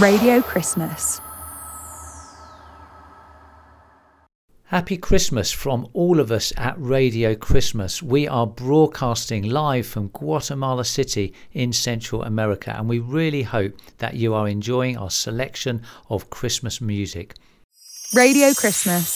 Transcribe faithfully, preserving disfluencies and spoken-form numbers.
Radio Christmas. Happy Christmas from all of us at Radio Christmas. We are broadcasting live from Guatemala City in Central America, and we really hope that you are enjoying our selection of Christmas music. Radio Christmas.